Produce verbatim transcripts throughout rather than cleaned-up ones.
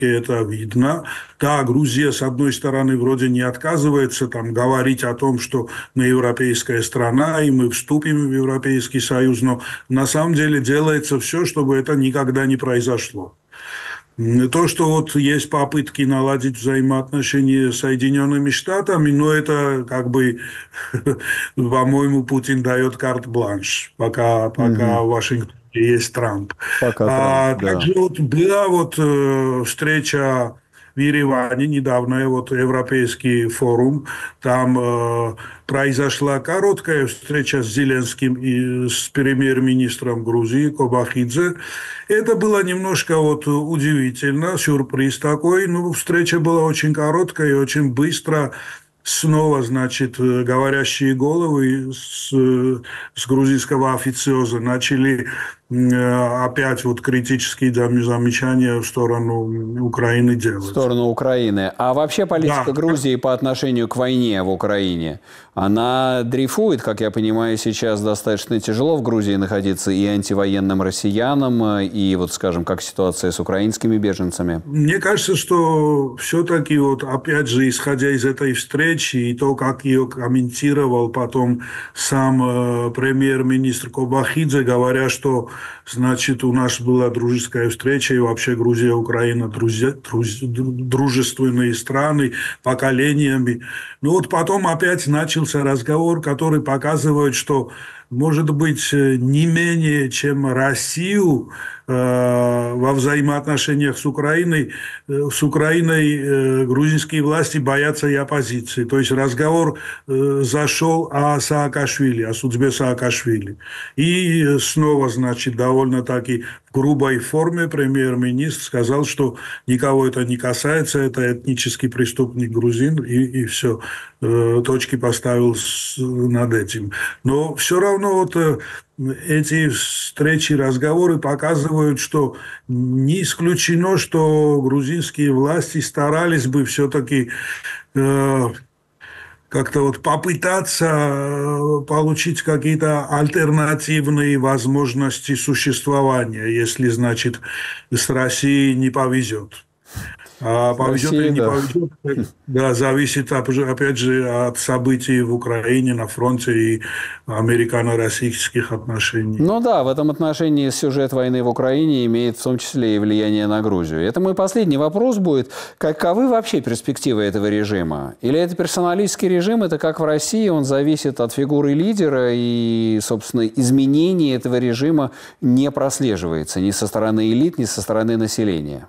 это видно. Да, Грузия, с одной стороны, вроде не отказывается там говорить о том, что мы европейская страна, и мы вступим в Европейский Союз, но на самом деле делается все, чтобы это никогда не произошло. То, что вот есть попытки наладить взаимоотношения с Соединенными Штатами, но это как бы, по-моему, Путин дает карт-бланш, пока, пока Мгм. в Вашингтоне есть Трамп. Пока Трамп, А да. также вот была вот э, встреча в Ереване недавно, вот Европейский форум, там э, произошла короткая встреча с Зеленским и с премьер-министром Грузии Кобахидзе. Это было немножко вот удивительно, сюрприз такой. Ну, встреча была очень короткая и очень быстро. Снова, значит, говорящие головы с, с грузинского официоза начали э, опять вот критические зам- замечания в сторону Украины В делать. сторону Украины. А вообще политика Да, Грузии по отношению к войне в Украине, она дрейфует, как я понимаю, сейчас достаточно тяжело в Грузии находиться и антивоенным россиянам, и вот, скажем, как ситуация с украинскими беженцами. мне кажется, что все-таки вот опять же, исходя из этой встречи и то, как ее комментировал потом сам э, премьер-министр Кобахидзе, говоря, что значит у нас была дружеская встреча и вообще Грузия и Украина друзья, друз- дружественные страны поколениями. Но вот потом опять начался разговор, который показывает, что может быть э, не менее, чем Россию э, во взаимоотношениях с Украиной, э, с Украиной э, грузинские власти боятся и оппозиции. То есть разговор э, зашел о Саакашвили, о судьбе Саакашвили. И снова, значит, довольно-таки в грубой форме премьер-министр сказал, что никого это не касается, это этнический преступник грузин, и, и все. Э, точки поставил с, над этим. Но все равно вот э, эти встречи, разговоры показывают, что не исключено, что грузинские власти старались бы все-таки э, как-то вот попытаться э, получить какие-то альтернативные возможности существования, если, значит, с Россией не повезет. А С повезет или Россией, не да. повезет, да, зависит, опять же, от событий в Украине, на фронте и американо-российских отношений. Ну да, в этом отношении сюжет войны в Украине имеет в том числе и влияние на Грузию. Это мой последний вопрос будет. Каковы вообще перспективы этого режима? Или это персоналистский режим, это как в России, он зависит от фигуры лидера, и, собственно, изменение этого режима не прослеживается ни со стороны элит, ни со стороны населения?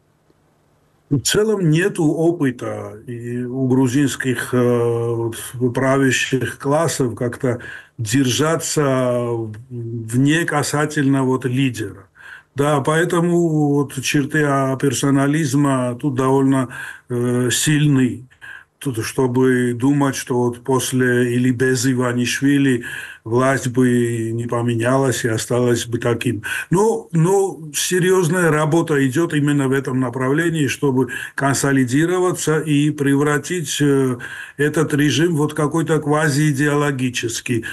В целом нет опыта и у грузинских э, вот, правящих классов как-то держаться вне касательно вот, лидера. Да, поэтому вот, черты а, персонализма тут довольно э, сильны. Тут, чтобы думать, что вот после или без Иванишвили власть бы не поменялась и осталась бы таким. Но, но серьезная работа идет именно в этом направлении, чтобы консолидироваться и превратить э, этот режим вот какой-то квазиидеологический,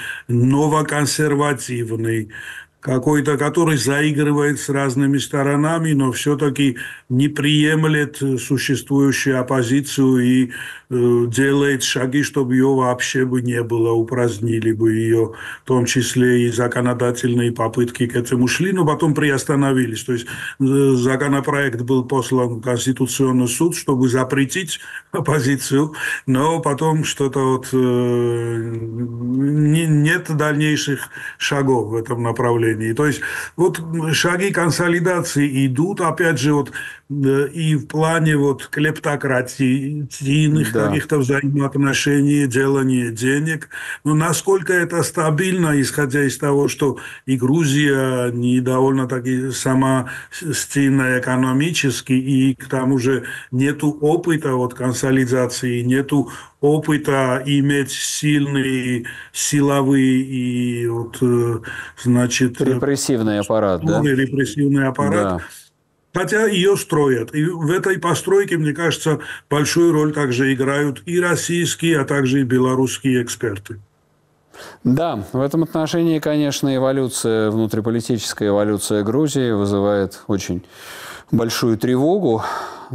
новоконсервативный, какой-то, который заигрывает с разными сторонами, но все-таки не приемлет существующую оппозицию и э, делает шаги, чтобы ее вообще бы не было, упразднили бы ее, в том числе и законодательные попытки к этому шли, но потом приостановились. То есть э, законопроект был послан в Конституционный суд, чтобы запретить оппозицию, но потом что-то вот э, не, нет дальнейших шагов в этом направлении. То есть вот шаги консолидации идут, опять же, вот и в плане вот клептократийных Да. каких-то взаимоотношений, делания денег. Но насколько это стабильно, исходя из того, что и Грузия не довольно-таки самостоятельная экономически, и к тому же нету опыта вот консолидации, нету опыта иметь сильные силовые и вот, значит, Репрессивный аппарат, да? репрессивный аппарат. Да. Хотя ее строят. И в этой постройке, мне кажется, большую роль также играют и российские, а также и белорусские эксперты. Да, в этом отношении, конечно, эволюция, внутриполитическая эволюция Грузии вызывает очень большую тревогу.